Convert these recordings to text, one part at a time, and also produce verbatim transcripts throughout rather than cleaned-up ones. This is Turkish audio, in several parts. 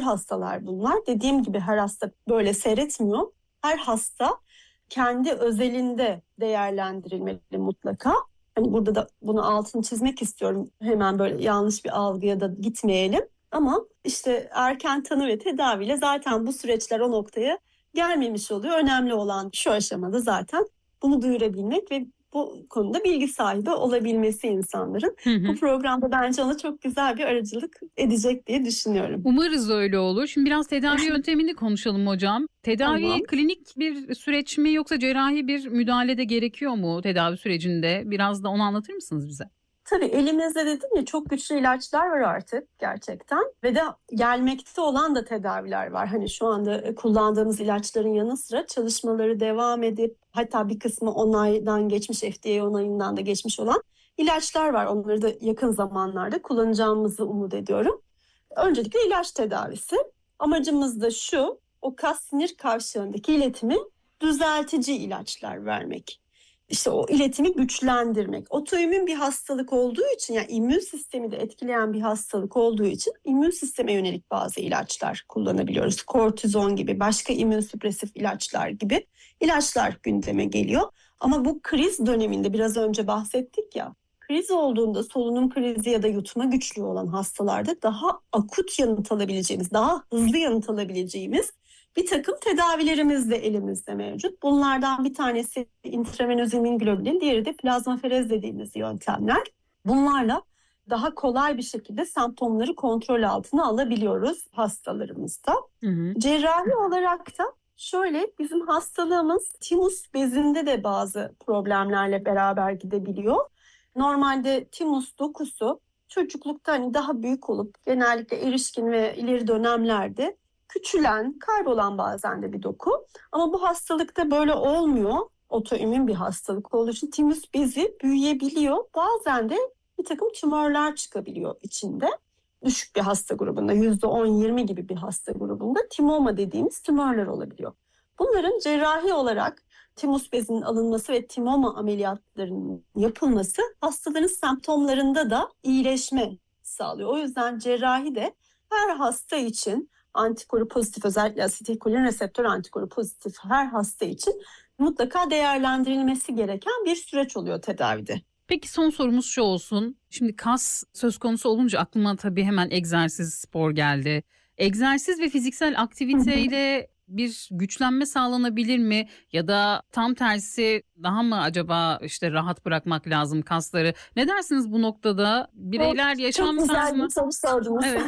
hastalar bunlar. Dediğim gibi her hasta böyle seyretmiyor. Her hasta kendi özelinde değerlendirilmeli mutlaka. Hani burada da bunu altını çizmek istiyorum. Hemen böyle yanlış bir algıya da gitmeyelim. Ama işte erken tanı ve tedaviyle zaten bu süreçler o noktaya gelmemiş oluyor. Önemli olan şu aşamada zaten bunu duyurabilmek ve bu konuda bilgi sahibi olabilmesi insanların. Hı hı. Bu programda bence ona çok güzel bir aracılık edecek diye düşünüyorum. Umarız öyle olur. Şimdi biraz tedavi yöntemini konuşalım hocam. Tedavi Tamam. klinik bir süreç mi yoksa cerrahi bir müdahale de gerekiyor mu tedavi sürecinde? Biraz da onu anlatır mısınız bize? Tabii elimizde dedim ya çok güçlü ilaçlar var artık gerçekten ve de gelmekte olan da tedaviler var. Hani şu anda kullandığımız ilaçların yanı sıra çalışmaları devam edip hatta bir kısmı onaydan geçmiş, F D A onayından da geçmiş olan ilaçlar var. Onları da yakın zamanlarda kullanacağımızı umut ediyorum. Öncelikle ilaç tedavisi. Amacımız da şu, o kas sinir kavşağındaki iletimi düzeltici ilaçlar vermek. İşte o iletimi güçlendirmek. Otoimmün bir hastalık olduğu için, yani immün sistemi de etkileyen bir hastalık olduğu için immün sisteme yönelik bazı ilaçlar kullanabiliyoruz. Kortizon gibi, başka immün süpresif ilaçlar gibi ilaçlar gündeme geliyor. Ama bu kriz döneminde biraz önce bahsettik ya, kriz olduğunda solunum krizi ya da yutma güçlüğü olan hastalarda daha akut yanıt alabileceğimiz, daha hızlı yanıt alabileceğimiz bir takım tedavilerimiz de elimizde mevcut. Bunlardan bir tanesi intravenöz immunoglobulin, diğeri de plazmaferez dediğimiz yöntemler. Bunlarla daha kolay bir şekilde semptomları kontrol altına alabiliyoruz hastalarımızda. Hı hı. Cerrahi olarak da şöyle, bizim hastalığımız timus bezinde de bazı problemlerle beraber gidebiliyor. Normalde timus dokusu çocuklukta hani daha büyük olup genellikle erişkin ve ileri dönemlerde küçülen, kaybolan bazen de bir doku. Ama bu hastalıkta böyle olmuyor. Otoimmün bir hastalık olduğu için timus bezi büyüyebiliyor. Bazen de bir takım tümörler çıkabiliyor içinde. Düşük bir hasta grubunda, yüzde on yirmi gibi bir hasta grubunda timoma dediğimiz tümörler olabiliyor. Bunların cerrahi olarak timus bezinin alınması ve timoma ameliyatlarının yapılması hastaların semptomlarında da iyileşme sağlıyor. O yüzden cerrahi de her hasta için antikoru pozitif, özellikle asetilkolin reseptör antikoru pozitif her hasta için mutlaka değerlendirilmesi gereken bir süreç oluyor tedavide. Peki son sorumuz şu olsun. Şimdi kas söz konusu olunca aklıma tabii hemen egzersiz, spor geldi. Egzersiz ve fiziksel aktiviteyle bir güçlenme sağlanabilir mi? Ya da tam tersi daha mı acaba işte rahat bırakmak lazım kasları? Ne dersiniz bu noktada? Bireyler yaşam Çok tarzını... güzel bir soru sordunuz. Evet.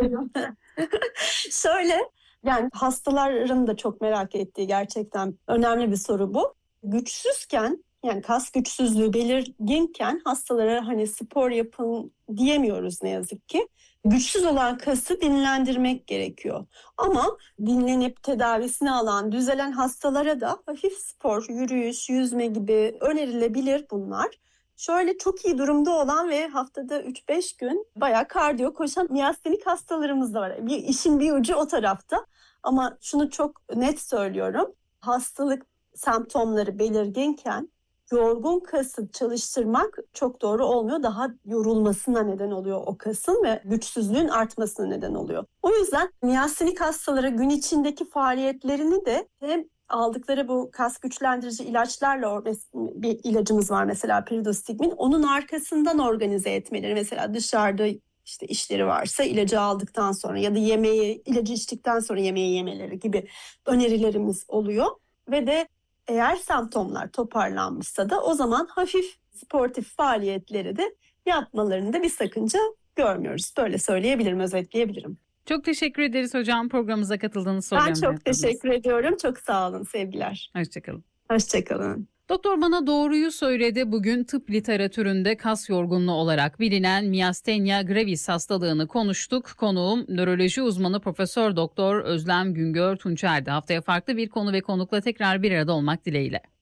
Şöyle, yani hastaların da çok merak ettiği gerçekten önemli bir soru bu. Güçsüzken, yani kas güçsüzlüğü belirginken hastalara hani spor yapın diyemiyoruz ne yazık ki. Güçsüz olan kası dinlendirmek gerekiyor. Ama dinlenip tedavisini alan, düzelen hastalara da hafif spor, yürüyüş, yüzme gibi önerilebilir bunlar. Şöyle çok iyi durumda olan ve haftada üç beş gün bayağı kardiyo koşan miyastenik hastalarımız da var. Bir, işin bir ucu o tarafta. Ama şunu çok net söylüyorum. Hastalık semptomları belirginken yorgun kası çalıştırmak çok doğru olmuyor. Daha yorulmasına neden oluyor o kasın ve güçsüzlüğün artmasına neden oluyor. O yüzden miyastenik hastalara gün içindeki faaliyetlerini de hem aldıkları bu kas güçlendirici ilaçlarla, bir ilacımız var mesela piridostigmin, onun arkasından organize etmeleri. Mesela dışarıda işte işleri varsa ilacı aldıktan sonra ya da yemeği, ilacı içtikten sonra yemeği yemeleri gibi önerilerimiz oluyor. Ve de eğer semptomlar toparlanmışsa da o zaman hafif sportif faaliyetleri de yapmalarında bir sakınca görmüyoruz. Böyle söyleyebilirim, özetleyebilirim. Çok teşekkür ederiz hocam programımıza katıldığınız. Ben çok teşekkür ediyorum. Çok sağ olun, sevgiler. Hoşçakalın. Hoşçakalın. Doktor bana doğruyu söyledi. Bugün tıp literatüründe kas yorgunluğu olarak bilinen Myasthenia gravis hastalığını konuştuk. Konuğum nöroloji uzmanı Profesör Doktor Özlem Güngör Tunçer'di. Haftaya farklı bir konu ve konukla tekrar bir arada olmak dileğiyle.